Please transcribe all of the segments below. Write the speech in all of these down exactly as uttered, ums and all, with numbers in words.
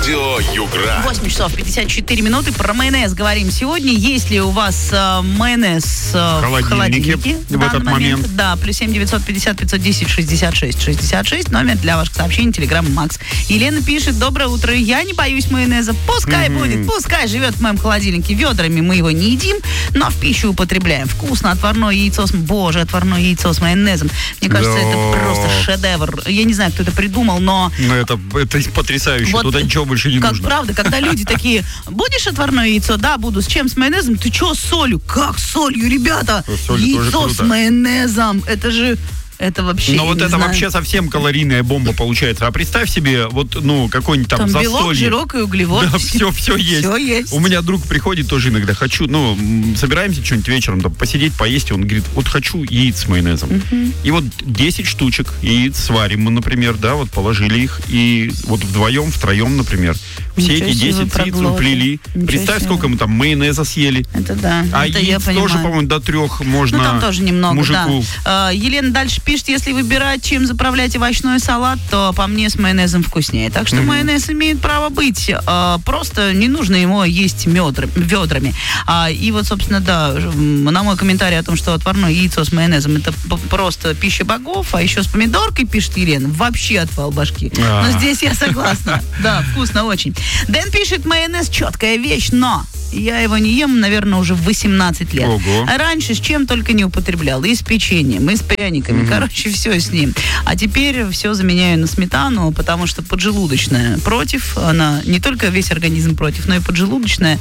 Радио Югра. восемь часов пятьдесят четыре минуты. Про майонез говорим сегодня. Есть ли у вас э, майонез э, в холодильнике в этот момент? момент? Да, плюс семь девятьсот пятьдесят пятьсот десять шестьдесят шесть шестьдесят шесть. Номер для ваших сообщений. Телеграм Макс. Елена пишет: доброе утро. Я не боюсь майонеза. Пускай mm-hmm. будет. Пускай живет в моем холодильнике. Ведрами мы его не едим, но в пищу употребляем. Вкусно. Отварное яйцо с... Боже, отварное яйцо с майонезом. Мне кажется, да. это просто шедевр. Я не знаю, кто это придумал, но... Ну, это, это потрясающе. Вот туда ничего больше не как нужно. Правда, когда люди такие: будешь отварное яйцо? Да, буду. С чем? С майонезом? Ты что, с солью? Как с солью, ребята? Яйцо с майонезом. Это же... Это вообще, Но вот это знаю. вообще совсем калорийная бомба получается. А представь себе, вот, ну, какой-нибудь там, там застолье. белок, жирок и углевод. Да, все, все есть. Все есть. У меня друг приходит тоже иногда. Хочу, ну, собираемся что-нибудь вечером, там, посидеть, поесть. И он говорит: вот хочу яиц с майонезом. Uh-huh. И вот десять штучек яиц сварим мы, например, да, вот положили их. И вот вдвоем, втроем, например, все Ничего эти десять яиц уплели. Представь, себе. Сколько мы там майонеза съели. Это да. А это яиц я тоже, по-моему, до трех можно. Ну, там тоже немного, мужику. да. Елена дальше пишет: если выбирать, чем заправлять овощной салат, то по мне с майонезом вкуснее. Так что mm-hmm. майонез имеет право быть. А, просто не нужно ему есть медр, ведрами. А, и вот, собственно, да, на мой комментарий о том, что отварное яйцо с майонезом — это просто пища богов, а еще с помидоркой, пишет Елена, вообще отвал башки. А. Но здесь я согласна. Да, вкусно очень. Дэн пишет: майонез — четкая вещь, но я его не ем, наверное, уже в восемнадцать лет. Ого. А раньше с чем только не употреблял. И с печеньем, и с пряниками. Mm-hmm. Короче, все с ним. А теперь все заменяю на сметану, потому что поджелудочная против. Она не только весь организм против, но и поджелудочная.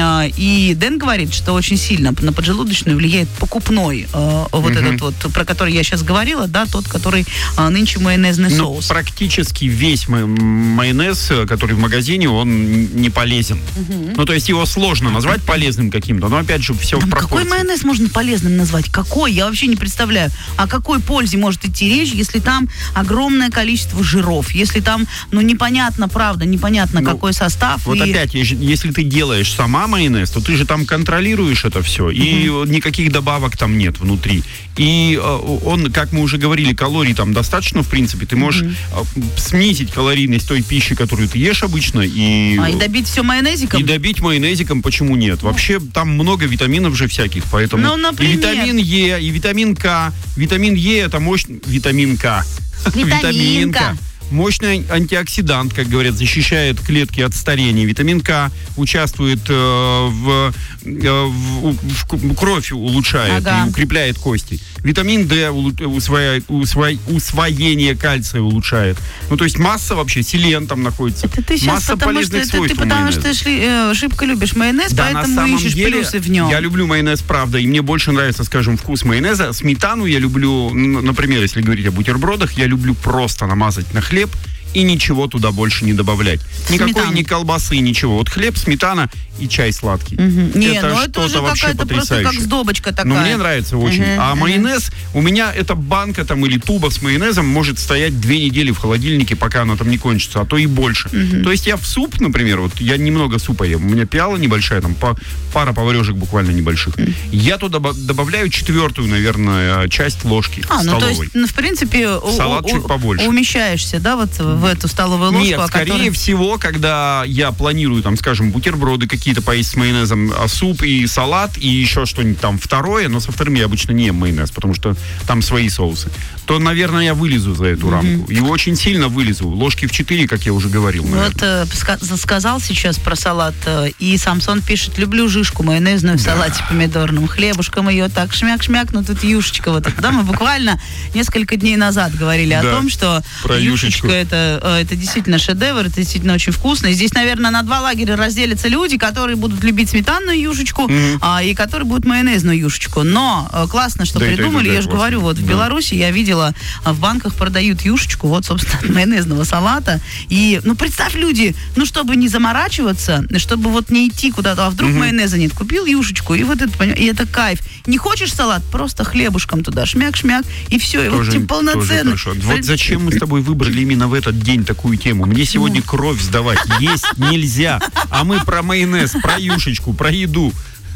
И Дэн говорит, что очень сильно на поджелудочную влияет покупной. Вот mm-hmm. этот вот, про который я сейчас говорила, да, тот, который нынче майонезный ну, соус. Практически весь майонез, который в магазине, он не полезен. Mm-hmm. Ну, то есть его сложно Сложно назвать полезным каким-то, но опять же все в пропорции. Какой майонез можно полезным назвать? Какой? Я вообще не представляю. О какой пользе может идти речь, если там огромное количество жиров, если там, ну, непонятно, правда, непонятно, ну, какой состав. Вот и... опять, если ты делаешь сама майонез, то ты же там контролируешь это все, uh-huh. и никаких добавок там нет внутри. И он, как мы уже говорили, калорий там достаточно, в принципе. Ты можешь uh-huh. снизить калорийность той пищи, которую ты ешь обычно, и... А, и добить все майонезиком? И добить майонезиком. Почему нет? Вообще там много витаминов же всяких, поэтому ну, например... и витамин Е, и витамин К. Витамин Е — это мощный... Витамин К. Витамин К. Мощный антиоксидант, как говорят, защищает клетки от старения. Витамин К участвует э, в, э, в, в кровь улучшает ага. и укрепляет кости. Витамин D усвоя, усвоя, усвоение кальция улучшает. Ну, то есть масса вообще, селен там находится. Это ты сейчас, масса потому полезных что, свойств ты, ты потому что шли, э, шибко любишь майонез, да, поэтому ищешь деле, плюсы в нем. Я люблю майонез, правда, и мне больше нравится, скажем, вкус майонеза. Сметану я люблю, например, если говорить о бутербродах, я люблю просто намазать на хлеб и ничего туда больше не добавлять. Никакой сметану. Ни колбасы, ничего. Вот хлеб, сметана и чай сладкий. Угу. Не, это ну что-то это вообще потрясающее. Просто как сдобочка такая. Но мне нравится очень. Угу. А майонез, у меня эта банка там или туба с майонезом может стоять две недели в холодильнике, пока она там не кончится, а то и больше. Угу. То есть я в суп, например, вот я немного супа ем, у меня пиала небольшая, там по, пара поварешек буквально небольших. Угу. Я туда добавляю четвертую, наверное, часть ложки а, столовой. Ну, то есть, ну, в принципе, в салат у, чуть побольше. Умещаешься, да, вот в эту столовую ложку? Нет, скорее которой... всего, когда я планирую, там, скажем, бутерброды какие-то поесть с майонезом, а суп и салат, и еще что-нибудь там второе, но со вторым я обычно не ем майонез, потому что там свои соусы, то, наверное, я вылезу за эту mm-hmm. рамку. И очень сильно вылезу. Ложки в четыре, как я уже говорил. Наверное. Вот э, ска- сказал сейчас про салат, э, и Самсон пишет: люблю жишку майонезную в да. салате помидорном, хлебушком ее так шмяк-шмяк, но тут юшечка вот эта. Да, мы буквально несколько дней назад говорили о том, что юшечка это, это действительно шедевр, это действительно очень вкусно. И здесь, наверное, на два лагеря разделятся люди, которые будут любить сметанную юшечку, mm-hmm. а, и которые будут майонезную юшечку. Но э, классно, что да, придумали. Да, да, я же говорю, вот да. в Беларуси я видела, в банках продают юшечку, вот, собственно, от майонезного салата. И, ну, представь, люди, ну, чтобы не заморачиваться, чтобы вот не идти куда-то, а вдруг mm-hmm. майонеза нет, купил юшечку, и вот это, и это кайф. Не хочешь салат? Просто хлебушком туда, шмяк-шмяк, и все, и тоже, вот тебе полноценно. Вот зачем мы с тобой выбрали именно в этот день такую тему? Мне сегодня кровь сдавать есть нельзя, а мы про майонез, про юшечку, про еду.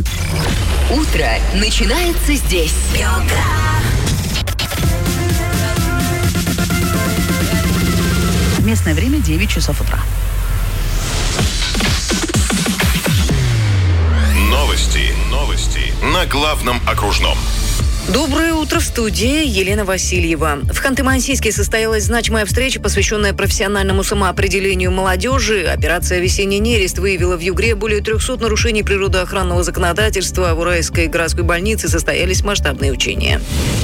Утро начинается здесь. Местное время девять часов утра. Новости. Новости. На главном окружном. Доброе утро, в студии Елена Васильева. В Ханты-Мансийске состоялась значимая встреча, посвященная профессиональному самоопределению молодежи. Операция «Весенний нерест» выявила в Югре более трехсот нарушений природоохранного законодательства. В Уральской городской больнице состоялись масштабные учения.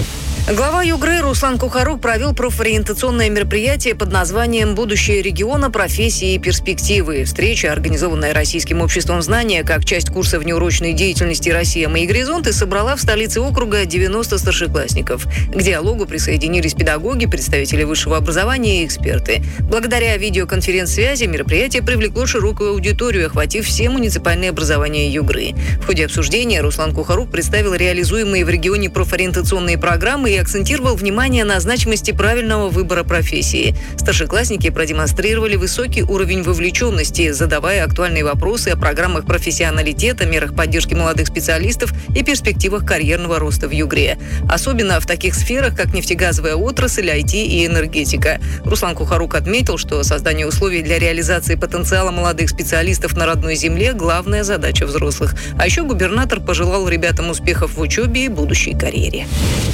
Глава Югры Руслан Кухарук провел профориентационное мероприятие под названием «Будущее региона. Профессии и перспективы». Встреча, организованная Российским обществом знания как часть курса внеурочной деятельности «Россия. Мои горизонты», собрала в столице округа девяносто старшеклассников. К диалогу присоединились педагоги, представители высшего образования и эксперты. Благодаря видеоконференц-связи мероприятие привлекло широкую аудиторию, охватив все муниципальные образования Югры. В ходе обсуждения Руслан Кухарук представил реализуемые в регионе профориентационные программы и акцентировал внимание на значимости правильного выбора профессии. Старшеклассники продемонстрировали высокий уровень вовлеченности, задавая актуальные вопросы о программах профессионалитета, мерах поддержки молодых специалистов и перспективах карьерного роста в Югре. Особенно в таких сферах, как нефтегазовая отрасль, ай ти и энергетика. Руслан Кухарук отметил, что создание условий для реализации потенциала молодых специалистов на родной земле – главная задача взрослых. А еще губернатор пожелал ребятам успехов в учебе и будущей карьере.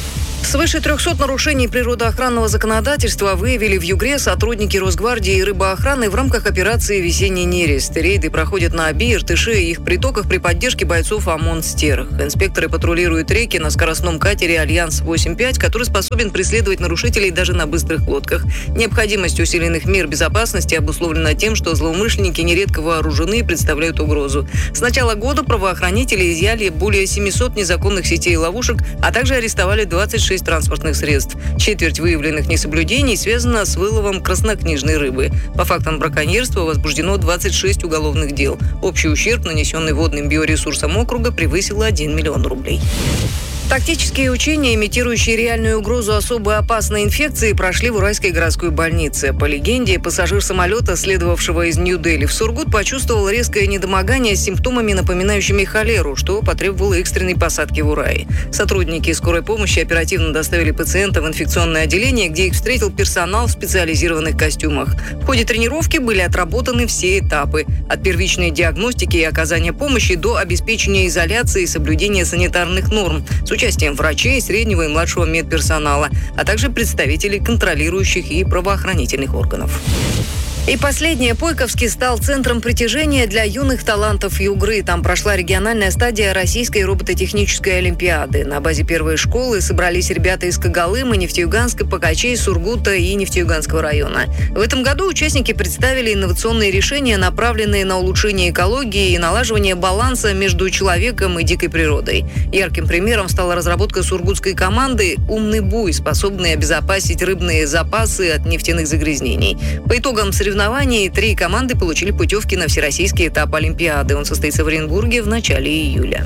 Свыше трехсот нарушений природоохранного законодательства выявили в Югре сотрудники Росгвардии и рыбоохраны в рамках операции «Весенний нерест». Рейды проходят на Оби, Иртыше и их притоках при поддержке бойцов ОМОН «Стерх». Инспекторы патрулируют реки на скоростном катере «Альянс восемь пять», который способен преследовать нарушителей даже на быстрых лодках. Необходимость усиленных мер безопасности обусловлена тем, что злоумышленники нередко вооружены и представляют угрозу. С начала года правоохранители изъяли более семисот незаконных сетей и ловушек, а также арестовали двадцать шесть транспортных средств. Четверть выявленных несоблюдений связана с выловом краснокнижной рыбы. По фактам браконьерства возбуждено двадцать шесть уголовных дел. Общий ущерб, нанесенный водным биоресурсам округа, превысил один миллион рублей. Тактические учения, имитирующие реальную угрозу особо опасной инфекции, прошли в Уральской городской больнице. По легенде, пассажир самолета, следовавшего из Нью-Дели в Сургут, почувствовал резкое недомогание с симптомами, напоминающими холеру, что потребовало экстренной посадки в Урае. Сотрудники скорой помощи оперативно доставили пациента в инфекционное отделение, где их встретил персонал в специализированных костюмах. В ходе тренировки были отработаны все этапы – от первичной диагностики и оказания помощи до обеспечения изоляции и соблюдения санитарных норм с участием врачей, среднего и младшего медперсонала, а также представителей контролирующих и правоохранительных органов. И последнее. Пойковский стал центром притяжения для юных талантов Югры. Там прошла региональная стадия Российской робототехнической олимпиады. На базе первой школы собрались ребята из Когалыма, Нефтеюганска, Покачей, Сургута и Нефтеюганского района. В этом году участники представили инновационные решения, направленные на улучшение экологии и налаживание баланса между человеком и дикой природой. Ярким примером стала разработка сургутской команды «Умный буй», способный обезопасить рыбные запасы от нефтяных загрязнений. По итогам соревнований три команды получили путевки на всероссийский этап Олимпиады. Он состоится в Оренбурге в начале июля.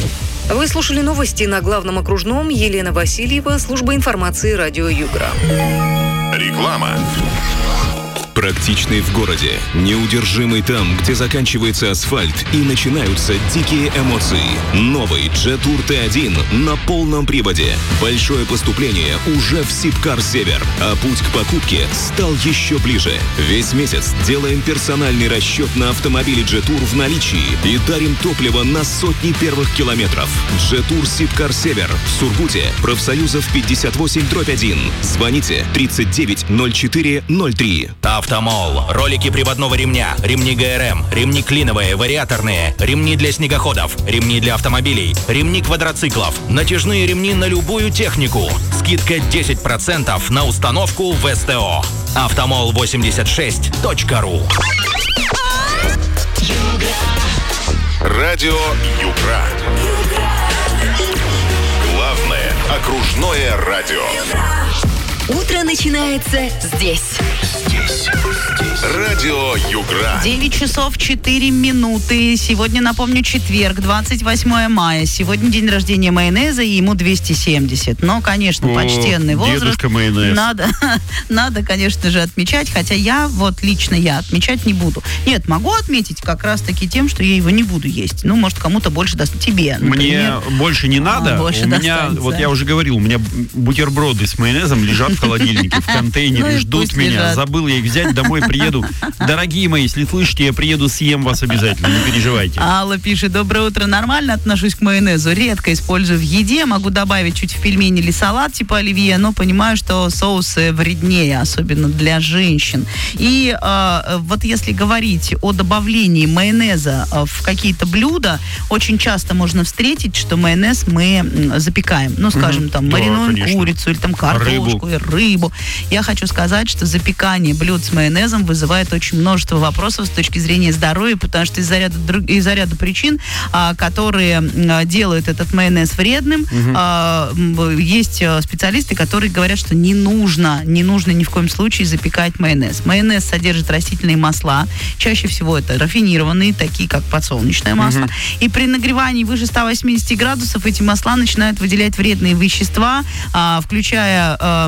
Вы слушали новости на главном окружном. Елена Васильева, служба информации радио Югра. Реклама. Практичный в городе, неудержимый там, где заканчивается асфальт и начинаются дикие эмоции. Новый Jetour ти один на полном приводе. Большое поступление уже в Сибкар Север, а путь к покупке стал еще ближе. Весь месяц делаем персональный расчет на автомобили Jetour в наличии и дарим топливо на сотни первых километров. Jetour Сибкар Север в Сургуте, профсоюзов пятьдесят восемь дробь один. Звоните тридцать девять ноль четыре ноль три. Автомол. Ролики приводного ремня, ремни ГРМ, ремни клиновые, вариаторные, ремни для снегоходов, ремни для автомобилей, ремни квадроциклов, натяжные ремни на любую технику. Скидка десять процентов на установку в эс тэ о. автомол восемьдесят шесть точка ру. Радио Югра. Главное окружное радио. Утро начинается здесь. Здесь. Радио Югра. девять часов четыре минуты. Сегодня, напомню, четверг, двадцать восьмое мая. Сегодня день рождения майонеза, и ему двести семьдесят. Но, конечно, О, почтенный возраст. дедушка майонез. Надо, надо, конечно же, отмечать. Хотя я, вот лично я, отмечать не буду. Нет, могу отметить как раз-таки тем, что я его не буду есть. Ну, может, кому-то больше даст. Тебе, например. Мне больше не надо. А, больше у меня, достанется. вот я уже говорил, у меня бутерброды с майонезом лежат в холодильнике, в контейнере, Ну и ждут пусть меня. лежат. Забыл я их взять домой, приеду. Дорогие мои, если слышите, я приеду, съем вас обязательно, не переживайте. Алла пишет: доброе утро, нормально отношусь к майонезу, редко использую в еде, могу добавить чуть в пельмени или салат типа оливье, но понимаю, что соусы вреднее, особенно для женщин. И э, вот если говорить о добавлении майонеза в какие-то блюда, очень часто можно встретить, что майонез мы запекаем. Ну, скажем, там, Да, маринуем конечно. курицу или там картошку, и рыбу. Я хочу сказать, что запекание блюд с майонезом вызывает очень множество вопросов с точки зрения здоровья, потому что из-за ряда, друг- из-за ряда причин, а, которые м, делают этот майонез вредным, а, м, есть а, специалисты, которые говорят, что не нужно, не нужно ни в коем случае запекать майонез. Майонез содержит растительные масла, чаще всего это рафинированные, такие как подсолнечное масло, и при нагревании выше ста восьмидесяти градусов эти масла начинают выделять вредные вещества, а, включая а,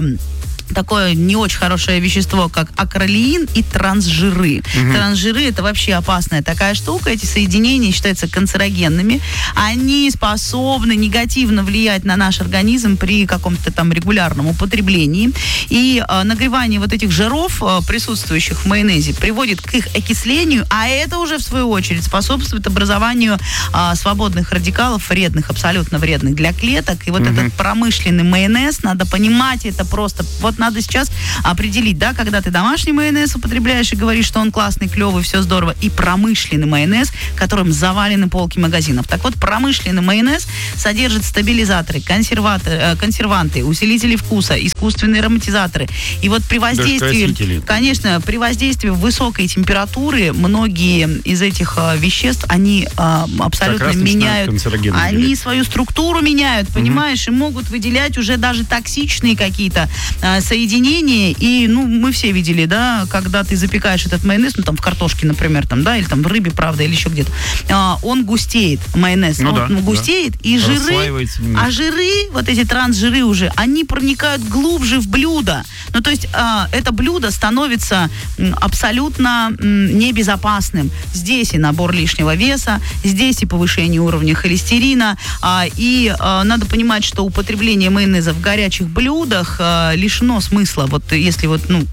такое не очень хорошее вещество, как акролеин и трансжиры. Угу. Трансжиры — это вообще опасная такая штука. Эти соединения считаются канцерогенными. Они способны негативно влиять на наш организм при каком-то там регулярном употреблении. И э, нагревание вот этих жиров, э, присутствующих в майонезе, приводит к их окислению, а это уже, в свою очередь, способствует образованию э, свободных радикалов, вредных, абсолютно вредных для клеток. И вот угу. этот промышленный майонез, надо понимать, это просто... Вот надо сейчас определить, да, когда ты домашний майонез употребляешь и говоришь, что он классный, клевый, все здорово, и промышленный майонез, которым завалены полки магазинов. Так вот, промышленный майонез содержит стабилизаторы, консерваторы, консерванты, усилители вкуса, искусственные ароматизаторы. И вот при воздействии, конечно, при воздействии высокой температуры многие из этих а, веществ, они а, абсолютно меняют, они свою структуру меняют, понимаешь, угу. и могут выделять уже даже токсичные какие-то а, соединения, и, ну, мы все видели, да, когда ты запекаешь этот майонез, ну, там, в картошке, например, там, да, или там в рыбе, правда, или еще где-то, а, он густеет, майонез, ну, он да, густеет, да. и жиры, а жиры, вот эти трансжиры уже, они проникают глубже в блюдо. Ну, то есть, а, это блюдо становится абсолютно м, небезопасным. Здесь и набор лишнего веса, здесь и повышение уровня холестерина, а, и а, надо понимать, что употребление майонеза в горячих блюдах а, лишено смысла, вот если вот, ну,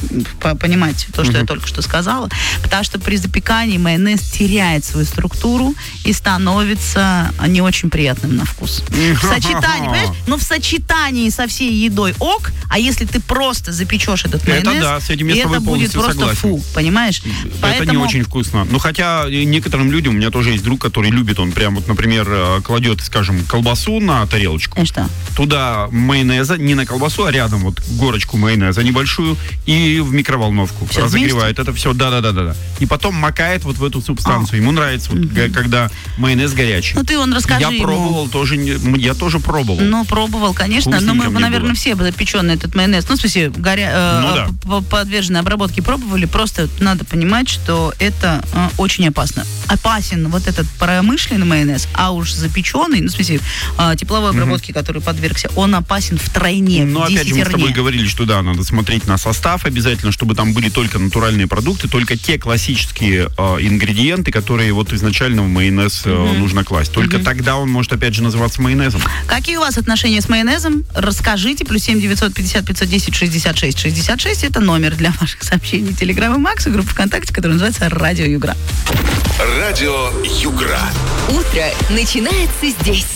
понимать то, что uh-huh. я только что сказала, потому что при запекании майонез теряет свою структуру и становится не очень приятным на вкус. В сочетании, понимаешь, ну, в сочетании со всей едой ок, а если ты просто запечешь этот майонез, это, да, с этим я это будет просто согласен. Фу, понимаешь? Это Поэтому... не очень вкусно. Ну, хотя некоторым людям, у меня тоже есть друг, который любит, он прям вот, например, кладет, скажем, колбасу на тарелочку. И что? Туда майонеза, не на колбасу, а рядом вот горочку майонеза небольшую и в микроволновку. Все разогревает вместе? Это все, да-да-да-да. И потом макает вот в эту субстанцию. А. Ему нравится, вот, mm-hmm. когда майонез горячий. Ну, ты он расскажи Я ему. пробовал тоже, я тоже пробовал. Ну, пробовал, конечно, но мы, наверное, было. все запеченный этот майонез, ну, в смысле, горя... ну, э, да. подверженной обработке пробовали, просто надо понимать, что это э, очень опасно. Опасен вот этот промышленный майонез, а уж запеченный, ну, в смысле, э, тепловой обработки, mm-hmm. который подвергся, он опасен втройне, Ну, опять же, мы с тобой говорили, что да, надо смотреть на состав обязательно, чтобы там были только натуральные продукты, только те классические э, ингредиенты, которые вот изначально в майонез э, mm-hmm. нужно класть. Только mm-hmm. тогда он может, опять же, называться майонезом. Какие у вас отношения с майонезом? Расскажите. Плюс семь девятьсот пятьдесят пятьсот десять шестьдесят шесть шестьдесят шесть. Это номер для ваших сообщений. Телеграм и Макс, и группа ВКонтакте, которая называется «Радио Югра». Радио Югра. Утро начинается здесь.